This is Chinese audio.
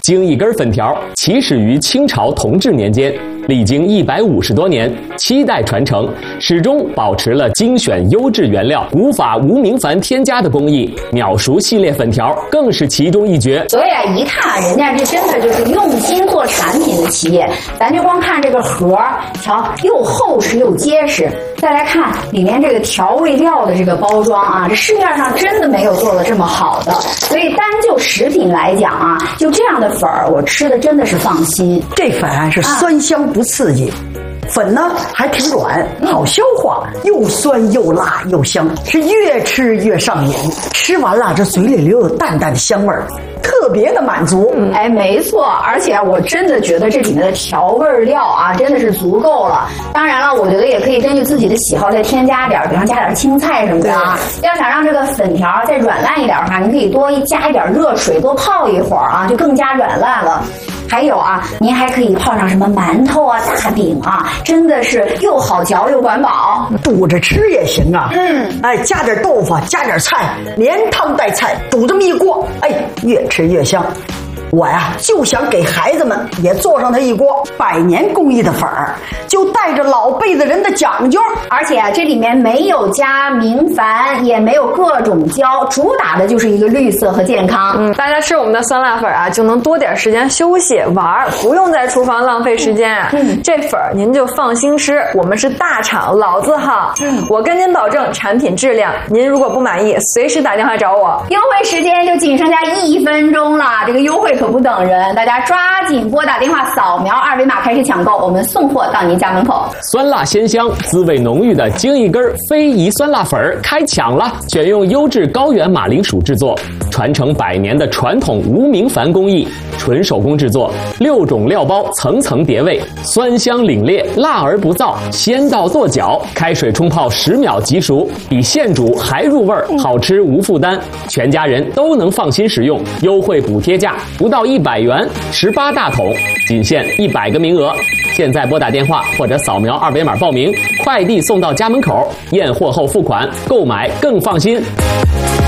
京一根粉条起始于清朝同治年间，历经150多年，7代传承，始终保持了精选优质原料、古法无明矾添加的工艺。秒熟系列粉条更是其中一绝。 所以啊，一看人家这真的就是用心做产品的企业。咱就光看这个盒，瞧又厚实又结实。再来看里面这个调味料的这个包装啊，这市面上真的没有做的这么好的。所以单就食品来讲啊，就这样的粉儿，我吃的真的是放心。 这粉啊是酸香不刺激。粉呢还挺软，好消化，又酸又辣又香，是越吃越上瘾。吃完了，这嘴里留有淡淡的香味儿，特别的满足。 哎，没错，而且我真的觉得这里面的调味料啊，真的是足够了。当然了，我觉得也可以根据自己的喜好再添加点，比方加点青菜什么的啊。要想让这个粉条再软烂一点的话，你可以多加一点热水，多泡一会儿啊，就更加软烂了。还有啊，您还可以泡上什么馒头啊、大饼啊，真的是又好嚼又管饱。 煮着吃也行啊。哎，加点豆腐，加点菜，连汤带菜，煮这么一锅，哎，越吃越香。我呀就想给孩子们也做上它一锅100年工艺的粉儿，就带着老辈子人的讲究。 而且啊，这里面没有加明矾，也没有各种胶，主打的就是一个绿色和健康。 大家吃我们的酸辣粉啊，就能多点时间休息玩，不用在厨房浪费时间啊。这粉儿您就放心吃，我们是大厂老字号。我跟您保证产品质量，您如果不满意，随时打电话找我。 优惠时间就仅剩下1分钟了，这个优惠可不等人，大家抓紧拨打电话，扫描2维码开始抢购，我们送货到您家门口。 酸辣鲜香、滋味浓郁的京一根非遗酸辣粉儿开抢了！选用优质高原马铃薯制作，传承100年的传统无明矾工艺，纯手工制作，6种料包层层叠味，酸香凛冽，辣而不燥，鲜到跺脚。开水冲泡10秒即熟，比现煮还入味儿，好吃无负担，全家人都能放心食用。优惠补贴价不到100元，18大桶，仅限100个名额。现在拨打电话或者扫描2维码报名，快递送到家门口，验货后付款，购买更放心。